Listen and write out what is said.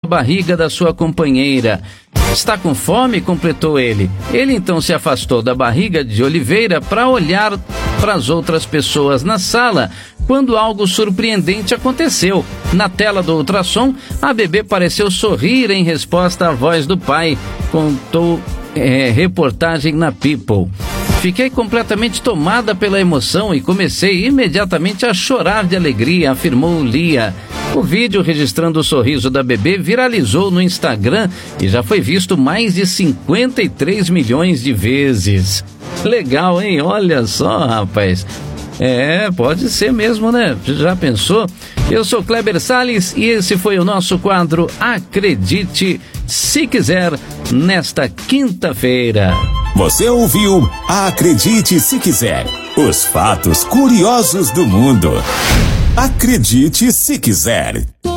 barriga da sua companheira. Está com fome? Completou ele. Ele então se afastou da barriga de Oliveira para olhar para as outras pessoas na sala, quando algo surpreendente aconteceu. Na tela do ultrassom, a bebê pareceu sorrir em resposta à voz do pai, contou reportagem na People. Fiquei completamente tomada pela emoção e comecei imediatamente a chorar de alegria, afirmou Lia. O vídeo registrando o sorriso da bebê viralizou no Instagram e já foi visto mais de 53 milhões de vezes. Legal, hein? Olha só, rapaz. Pode ser mesmo, né? Já pensou? Eu sou Kleber Salles e esse foi o nosso quadro Acredite Se Quiser, nesta quinta-feira. Você ouviu Acredite Se Quiser, os fatos curiosos do mundo. Acredite Se Quiser.